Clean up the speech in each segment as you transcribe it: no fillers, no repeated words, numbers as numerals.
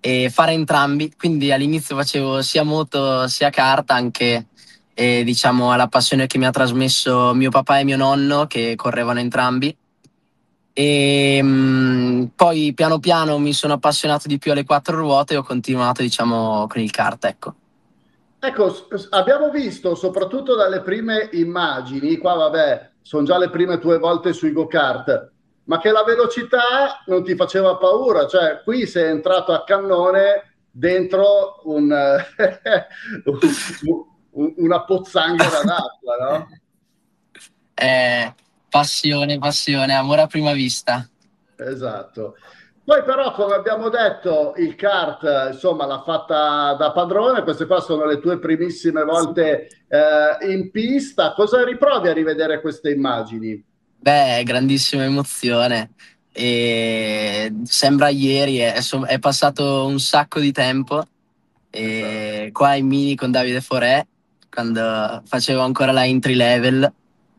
e fare entrambi. Quindi all'inizio facevo sia moto sia kart, anche diciamo alla passione che mi ha trasmesso mio papà e mio nonno, che correvano entrambi. E poi piano piano mi sono appassionato di più alle quattro ruote e ho continuato, diciamo, con il kart, ecco. Ecco, abbiamo visto soprattutto dalle prime immagini, qua vabbè, sono già le prime tue volte sui go-kart, ma che la velocità non ti faceva paura, cioè qui sei entrato a cannone dentro una pozzanghera d'acqua, no? Eh, passione, passione, amore a prima vista. Esatto. Poi però, come abbiamo detto, il kart, insomma, l'ha fatta da padrone. Queste qua sono le tue primissime volte in pista. Cosa riprovi a rivedere queste immagini? Beh, grandissima emozione. E sembra ieri, è passato un sacco di tempo. Esatto. E qua in Mini con Davide Forè, quando facevo ancora la entry level.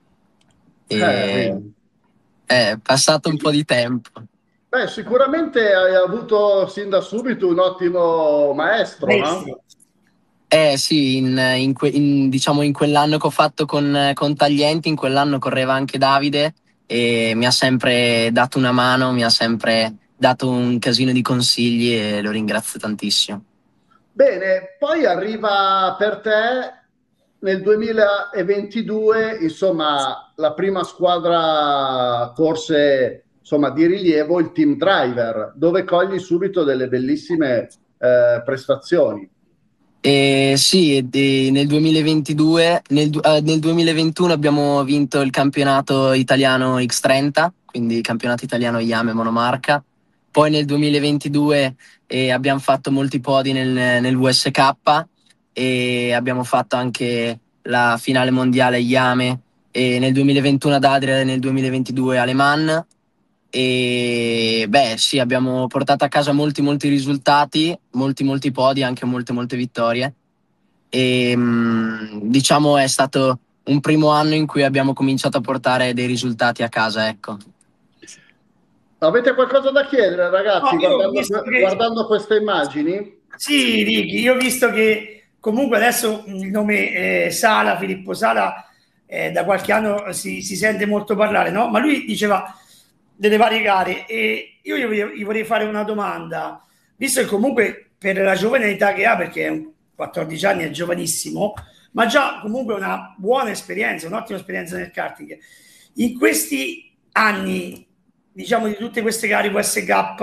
E Vedi. è passato un po' di tempo. Beh, sicuramente hai avuto sin da subito un ottimo maestro, no? Maestro. Eh sì, diciamo in quell'anno che ho fatto con Taglienti, in quell'anno correva anche Davide e mi ha sempre dato una mano, mi ha sempre dato un casino di consigli e lo ringrazio tantissimo. Bene, poi arriva per te nel 2022, insomma, la prima squadra forse, insomma, di rilievo, il Team Driver, dove cogli subito delle bellissime prestazioni. E sì, nel 2022, nel 2021 abbiamo vinto il campionato italiano X30, quindi campionato italiano Yame monomarca. Poi nel 2022 abbiamo fatto molti podi nel VSK e abbiamo fatto anche la finale mondiale Yame e nel 2021 ad Adria e nel 2022 a Le Mans. E beh, sì, abbiamo portato a casa molti risultati, molti podi, anche molte vittorie. E diciamo è stato un primo anno in cui abbiamo cominciato a portare dei risultati a casa, ecco. Avete qualcosa da chiedere, No, ragazzi, io ho visto che guardando queste immagini? sì, Ricky, io ho visto che comunque adesso il nome Sala, Filippo Sala, da qualche anno si sente molto parlare, no? Ma lui diceva delle varie gare e io gli vorrei fare una domanda, visto che comunque per la giovane età che ha, perché è 14 anni, è giovanissimo, ma già comunque una buona esperienza, un'ottima esperienza nel karting. In questi anni, diciamo, di tutte queste gare VSK,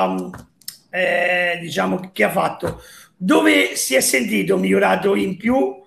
diciamo, che ha fatto, dove si è sentito migliorato in più?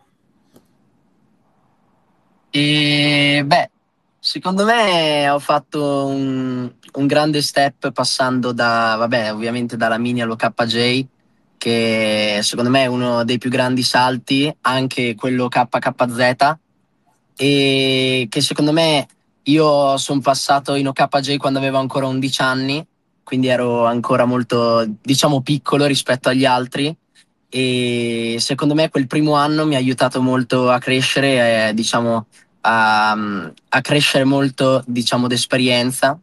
E beh, secondo me ho fatto un grande step passando vabbè, ovviamente dalla Mini allo KJ, che secondo me è uno dei più grandi salti, anche quello KKZ, e che secondo me io sono passato in OKJ quando avevo ancora 11 anni, quindi ero ancora molto, diciamo, piccolo rispetto agli altri e secondo me quel primo anno mi ha aiutato molto a crescere, diciamo, a crescere molto, diciamo, d'esperienza.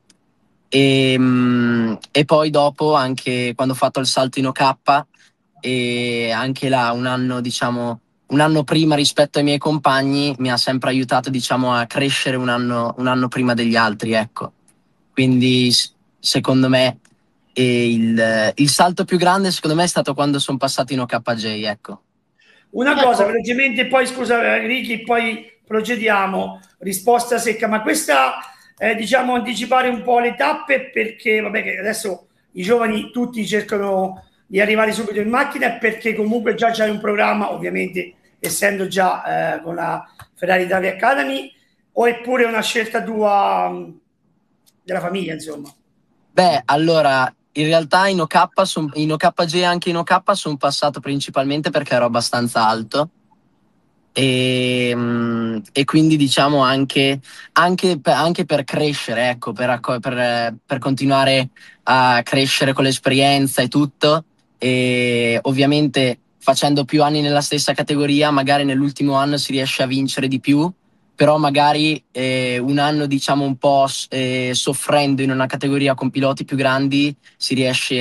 E poi dopo, anche quando ho fatto il salto in OK, e anche là un anno, diciamo, un anno prima rispetto ai miei compagni, mi ha sempre aiutato, diciamo, a crescere un anno prima degli altri, ecco. Quindi secondo me il salto più grande, secondo me, è stato quando sono passato in OKJ, ecco. Una cosa Ecco, velocemente, poi scusa Ricky, poi procediamo. Risposta secca, ma questa diciamo anticipare un po' le tappe perché vabbè che adesso i giovani tutti cercano di arrivare subito in macchina perché comunque già c'è un programma, ovviamente essendo già con la Ferrari Italia Academy, o è pure una scelta tua della famiglia, insomma. Beh, allora, in realtà in OKJ e anche in OK sono passato principalmente perché ero abbastanza alto e quindi diciamo anche per crescere, ecco, per continuare a crescere con l'esperienza e tutto. E ovviamente facendo più anni nella stessa categoria, magari nell'ultimo anno si riesce a vincere di più, però magari un anno diciamo un po' soffrendo in una categoria con piloti più grandi si riesce